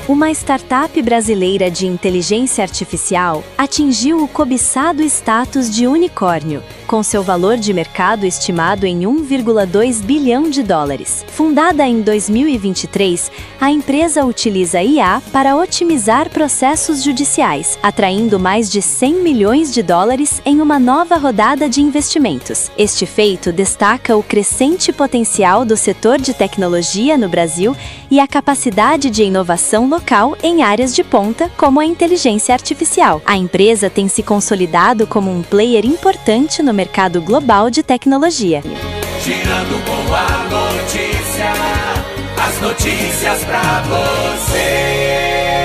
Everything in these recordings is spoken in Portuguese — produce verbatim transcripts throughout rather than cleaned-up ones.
uma startup brasileira de inteligência artificial atingiu o cobiçado status de unicórnio, com seu valor de mercado estimado em um vírgula dois bilhão de dólares. Fundada em dois mil e vinte e três, a empresa utiliza I A para otimizar processos judiciais, atraindo mais de cem milhões de dólares em uma nova rodada de investimentos. Este feito destaca o crescente potencial do setor de tecnologia no Brasil e a capacidade de inovação local em áreas de ponta, como a inteligência artificial. A empresa tem se consolidado como um player importante no mercado global de tecnologia. Girando com a notícia, as notícias pra você.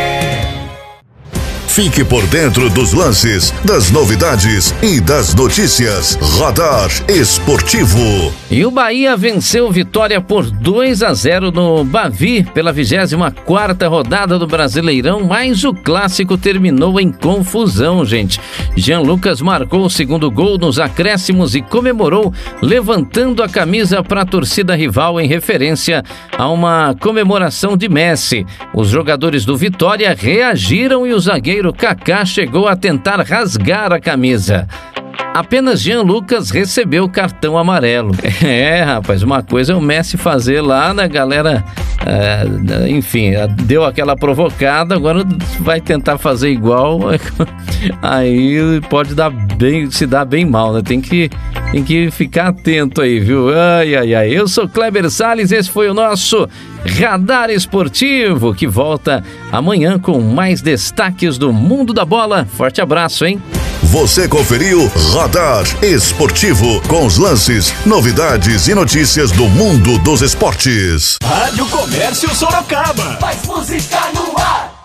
Fique por dentro dos lances, das novidades e das notícias. Radar Esportivo. E o Bahia venceu Vitória por dois a zero no Bavi pela vigésima quarta rodada do Brasileirão, mas o clássico terminou em confusão, gente. Jean Lucas marcou o segundo gol nos acréscimos e comemorou, levantando a camisa para a torcida rival em referência a uma comemoração de Messi. Os jogadores do Vitória reagiram e o zagueiro Kaká chegou a tentar rasgar a camisa. Apenas Jean Lucas recebeu cartão amarelo. É, rapaz, uma coisa é o Messi fazer lá, né, galera? É, enfim, deu aquela provocada, agora vai tentar fazer igual. Aí pode dar bem, se dar bem mal, né? Tem que, tem que ficar atento aí, viu? Ai, ai, ai. Eu sou Kleber Salles, esse foi o nosso Radar Esportivo, que volta amanhã com mais destaques do mundo da bola. Forte abraço, hein? Você conferiu Radar Esportivo, com os lances, novidades e notícias do mundo dos esportes. Rádio Comércio Sorocaba. Faz música no ar.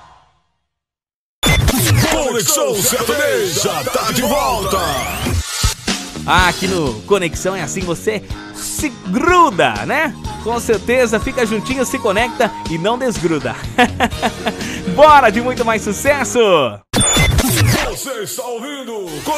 Conexão Sertaneja tá de volta. Ah, aqui no Conexão é assim, você se gruda, né? Com certeza, fica juntinho, se conecta e não desgruda. Bora de muito mais sucesso! Você está ouvindo